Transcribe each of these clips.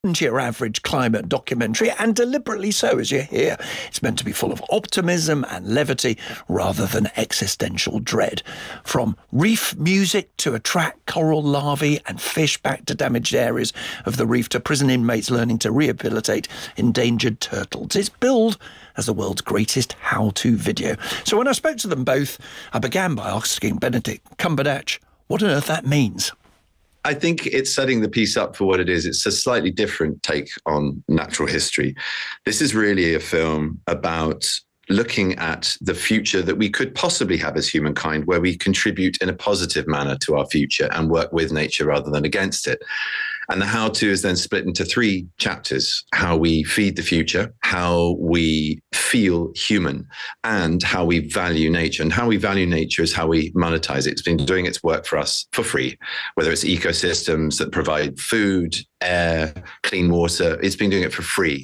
to your average climate documentary, and deliberately so, as you hear. It's meant to be full of optimism and levity rather than existential dread. From reef music to attract coral larvae and fish back to damaged areas of the reef to prison inmates learning to rehabilitate endangered turtles. It's billed as the world's greatest how-to video. So when I spoke to them both, I began by asking Benedict Cumberbatch what on earth that means. I think it's setting the piece up for what it is. It's a slightly different take on natural history. This is really a film about looking at the future that we could possibly have as humankind, where we contribute in a positive manner to our future and work with nature rather than against it. And the how-to is then split into 3 chapters: how we feed the future, how we feel human, and how we value nature. And how we value nature is how we monetize it. It's been doing its work for us for free, whether it's ecosystems that provide food, air, clean water. It's been doing it for free.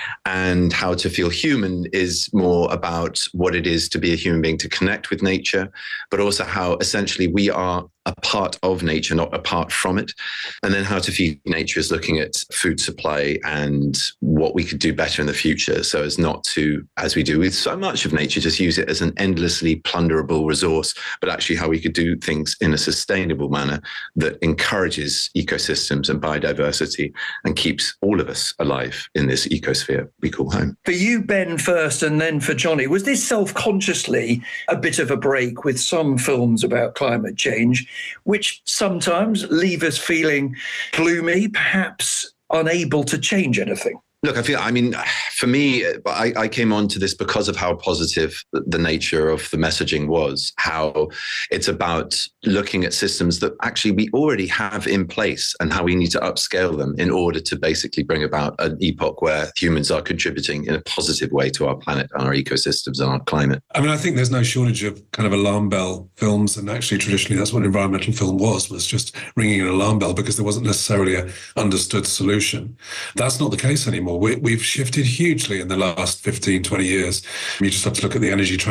And how to feel human is more about what it is to be a human being, to connect with nature, but also how essentially we are a part of nature, not apart from it. And then how to feed nature is looking at food supply and what we could do better in the future, so as not to, as we do with so much of nature, just use it as an endlessly plunderable resource, but actually how we could do things in a sustainable manner that encourages ecosystems and biodiversity and keeps all of us alive in this ecosphere we call home. For you, Ben, first, and then for Johnny, was this self-consciously a bit of a break with some films about climate change, which sometimes leave us feeling gloomy, perhaps unable to change anything? Look, for me, I came onto this because of how positive the nature of the messaging was, how it's about looking at systems that actually we already have in place and how we need to upscale them in order to basically bring about an epoch where humans are contributing in a positive way to our planet and our ecosystems and our climate. I think there's no shortage of kind of alarm bell films, and actually traditionally that's what environmental film was just ringing an alarm bell because there wasn't necessarily an understood solution. That's not the case anymore. We've shifted hugely in the last 15, 20 years. You just have to look at the energy transition